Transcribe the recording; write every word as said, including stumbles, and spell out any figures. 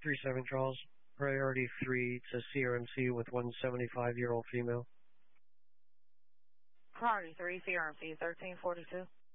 three seven Charles, priority three to C R M C with one seventy-five-year-old female. Priority three, C R M C, thirteen forty-two.